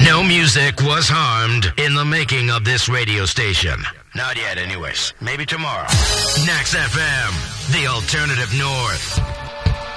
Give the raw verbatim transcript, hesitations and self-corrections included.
No music was harmed in the making of this radio station. Not yet, anyways. Maybe tomorrow. Nax F M, the alternative north.